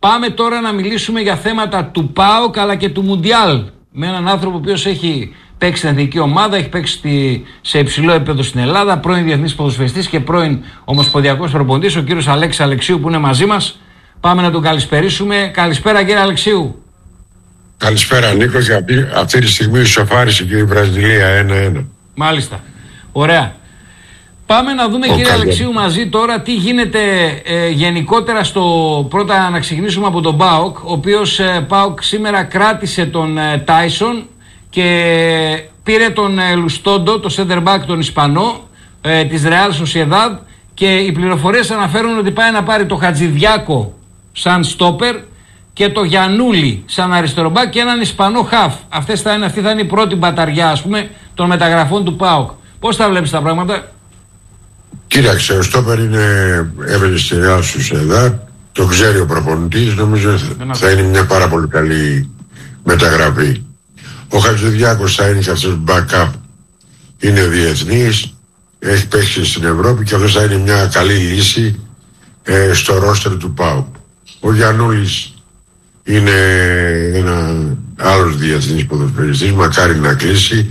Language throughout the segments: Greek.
Πάμε τώρα να μιλήσουμε για θέματα του ΠΑΟΚ αλλά και του Μουντιάλ. Με έναν άνθρωπο ο οποίος έχει παίξει στην εθνική ομάδα, έχει παίξει σε υψηλό επίπεδο στην Ελλάδα, πρώην διεθνής ποδοσφαιριστής και πρώην ομοσπονδιακός προπονητής, ο κύριος Αλέξης Αλεξίου που είναι μαζί μας. Πάμε να τον καλησπερίσουμε. Καλησπέρα κύριε Αλεξίου. Καλησπέρα Νίκος, για αυτή τη στιγμή ισοφάρισε και η Βραζιλία 1-1. Μάλιστα. Ωραία. Πάμε να δούμε κύριε Αλεξίου μαζί τώρα τι γίνεται γενικότερα πρώτα να ξεκινήσουμε από τον ΠΑΟΚ, ο οποίος ΠΑΟΚ σήμερα κράτησε τον Τάισον και πήρε τον Λουστόντο, το center back τον Ισπανό της Real Sociedad, και οι πληροφορίες αναφέρουν ότι πάει να πάρει το Χατζηδιάκο σαν στόπερ και το Γιαννούλη σαν αριστερομπάκ και έναν Ισπανό χαφ. Αυτή θα είναι η πρώτη μπαταριά, ας πούμε, των μεταγραφών του ΠΑΟΚ. Πώς τα βλέπεις τα πράγματα? Κοίταξε, ο στόπερ έπαιζε στη Real Sociedad, το ξέρει ο προπονητής, νομίζω θα είναι μια πάρα πολύ καλή μεταγραφή. Ο Χατζηδιάκος θα είναι και αυτός backup, είναι διεθνής, έχει παίξει στην Ευρώπη και αυτός θα είναι μια καλή λύση στο ρόστερ του ΠΑΟΚ. Ο Γιαννούλης είναι ένα άλλος διεθνής ποδοσφαιριστής, μακάρι να κλείσει,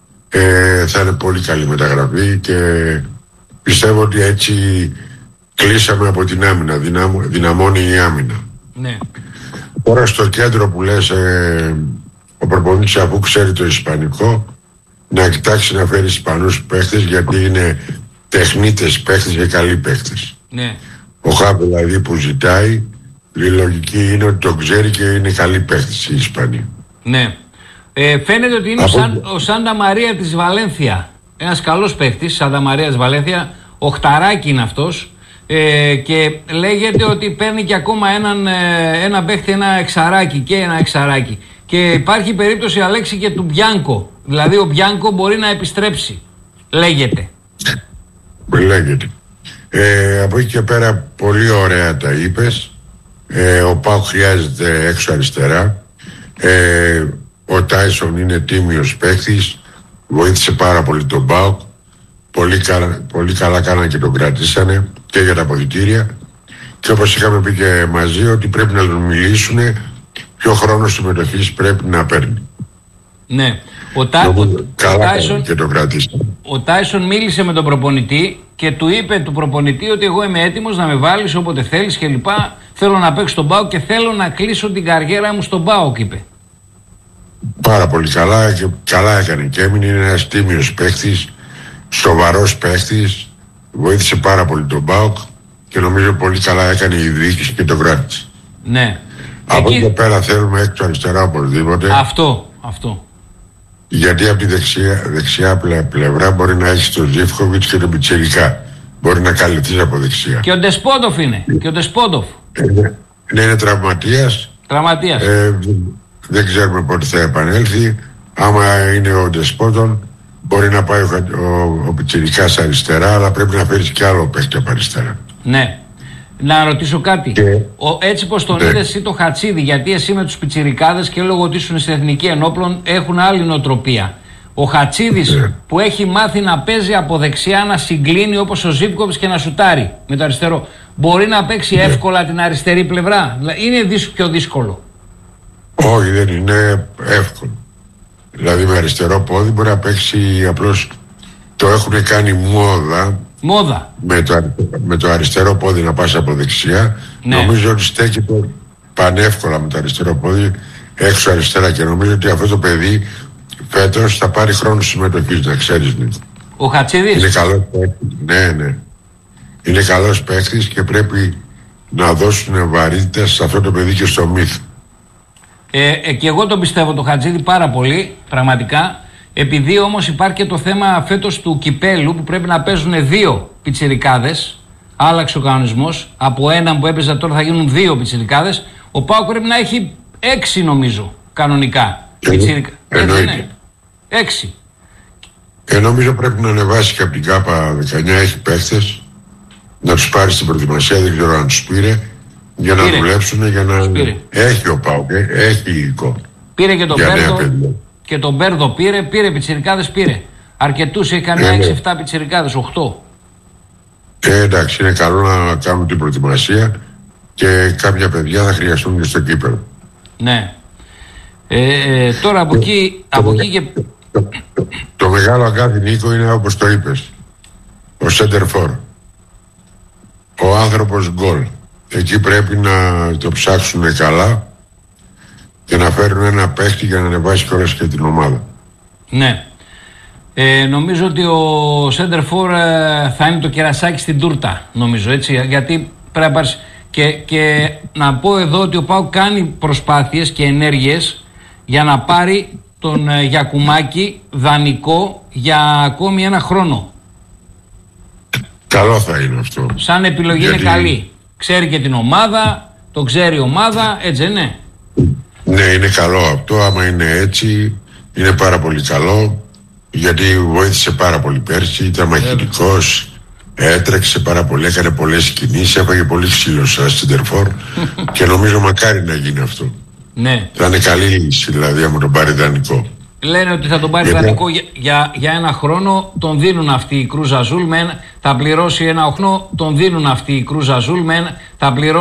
θα είναι πολύ καλή μεταγραφή και πιστεύω ότι έτσι κλείσαμε από την άμυνα, δυναμώνει η άμυνα. Ναι. Τώρα στο κέντρο που λες, ο προπονητής αφού ξέρει το ισπανικό, να κοιτάξει να φέρει Ισπανούς παίχτες, γιατί είναι τεχνίτες παίχτες και καλοί παίχτες. Ναι. Ο Χάπ δηλαδή που ζητάει, η λογική είναι ότι το ξέρει και είναι καλοί παίχτες οι Ισπανοί. Ναι. Φαίνεται ότι είναι ο Σάντα Μαρία της Βαλένθια. Ένας καλός παίχτης, Σάντα Μαρία της Βαλένθια. Οχταράκι είναι αυτός. Και λέγεται ότι παίρνει και ακόμα ένα παίχτη, ένα εξαράκι. Και υπάρχει περίπτωση, Αλέξη, και του Μπιάνκο. Δηλαδή ο Μπιάνκο μπορεί να επιστρέψει. Λέγεται. Από εκεί και πέρα πολύ ωραία τα είπες. Ο ΠΑΟΚ χρειάζεται έξω αριστερά. Ο Τάισον είναι τίμιος παίχτης, βοήθησε πάρα πολύ τον ΠΑΟΚ. Πολύ καλά κάνανε και τον κρατήσανε και για τα αποδυτήρια. Και όπως είχαμε πει και μαζί, ότι πρέπει να τον μιλήσουν ποιο χρόνο συμμετοχής πρέπει να παίρνει. Ναι. Ο Τάισον μίλησε με τον προπονητή και του είπε του προπονητή ότι εγώ είμαι έτοιμος να με βάλεις όποτε θέλεις και λοιπά. Θέλω να παίξω στον ΠΑΟΚ και θέλω να κλείσω την καριέρα μου στον ΠΑΟΚ, είπε. Πάρα πολύ καλά και καλά έκανε και έμεινε. Είναι ένας τίμιος παίχτης, σοβαρός παίχτης, βοήθησε πάρα πολύ τον ΠΑΟΚ και νομίζω πολύ καλά έκανε η διοίκηση και το κράτησε. Ναι. Από εκεί πέρα θέλουμε έξω αριστερά οπωσδήποτε. Αυτό. Γιατί από τη δεξιά πλευρά μπορεί να έχει τον Ζίβκοβιτς και τον Πιτσιρικά. Μπορεί να καλυφθεί από δεξιά. Και ο Ντεσπόντοφ είναι. Είναι τραυματίας. Δεν ξέρουμε πότε θα επανέλθει. Άμα είναι ο Ντεσπόντον, μπορεί να πάει ο Πιτσιρικάς αριστερά, αλλά πρέπει να φέρει και άλλο παίχτη από αριστερά. Ναι. Να ρωτήσω κάτι. Έτσι πως τον είδες εσύ το Χατσίδη, γιατί εσύ με τους πιτσιρικάδες και λόγω ότι ήσουν στην Εθνική Ενόπλων έχουν άλλη νοοτροπία. Ο Χατσίδης που έχει μάθει να παίζει από δεξιά, να συγκλίνει όπως ο Ζίβκοβιτς και να σουτάρει με το αριστερό, μπορεί να παίξει εύκολα την αριστερή πλευρά? Είναι πιο δύσκολο? Όχι, δεν είναι εύκολο. Δηλαδή με αριστερό πόδι μπορεί να παίξει, απλώς το έχουν κάνει μόδα. Με το αριστερό πόδι να πας από δεξιά. Ναι. Νομίζω ότι στέκεται πανεύκολα με το αριστερό πόδι έξω αριστερά και νομίζω ότι αυτό το παιδί φέτος θα πάρει χρόνο συμμετοχής, να ξέρεις. Ο Χατσίδης είναι καλός παίκτης. Ναι. Είναι καλός παίκτης και πρέπει να δώσουν βαρύτητα σε αυτό το παιδί και στο μύθο. Και εγώ τον πιστεύω το Χατζίδη πάρα πολύ, πραγματικά. Επειδή όμως υπάρχει και το θέμα φέτος του κυπέλου που πρέπει να παίζουν δύο πιτσιρικάδες. Άλλαξε ο κανονισμός. Από έναν που έπαιζε τώρα θα γίνουν δύο πιτσιρικάδες. Ο ΠΑΟΚ πρέπει να έχει 6 νομίζω κανονικά. Εννοείται. 6. Νομίζω πρέπει να ανεβάσει και από την ΚΑΠΑ 19, έχει παίχτες. Να τους πάρει στην προετοιμασία, δεν ξέρω αν τους πήρε. Για να δουλέψουν, για να. Έχει ο ΠΑΟΚ, έχει υλικό. Πήρε και τον Μπέρδο. Και τον Μπέρδο πήρε πιτσιρικάδες, πήρε. Αρκετούς, έχει κανένα 6-7 πιτσιρικάδες, 8. Εντάξει, είναι καλό να κάνουν την προετοιμασία και κάποια παιδιά θα χρειαστούν και στο κύπελλο. Ναι. Τώρα από εκεί και... Το μεγάλο αγκάθι, Νίκο, είναι όπως το είπες, ο center for, ο άνθρωπος γκολ. Εκεί πρέπει να το ψάξουν καλά και να φέρουν ένα παίχτη για να ανεβάσει κιόλας και την ομάδα. Ναι. Νομίζω ότι ο center for θα είναι το κερασάκι στην τούρτα, νομίζω, έτσι, γιατί πρέπει να πάρεις... Και να πω εδώ ότι ο ΠΑΟΚ κάνει προσπάθειες και ενέργειες για να πάρει τον Γιακουμάκη δανεικό για ακόμη ένα χρόνο. Καλό θα είναι αυτό. Σαν επιλογή είναι καλή. Ξέρει και την ομάδα, το ξέρει η ομάδα, έτσι είναι. Ναι, είναι καλό αυτό. Άμα είναι έτσι, είναι πάρα πολύ καλό. Γιατί βοήθησε πάρα πολύ πέρσι, ήταν μαχητικός. Έτρεξε πάρα πολύ, έκανε πολλές κινήσεις, έφαγε πολύ ξύλο σαν σεντερφόρ και νομίζω μακάρι να γίνει αυτό. Ναι. Θα είναι καλή λύση, δηλαδή, άμα τον πάρει δανεικό. Λένε ότι θα τον πάρει δανεικό για ένα χρόνο, τον δίνουν αυτοί οι Κρούζ Αζούλ, θα πληρώσει ένα 8, τον δίνουν αυτοί οι Κρούζ Αζούλ, θα πληρώσει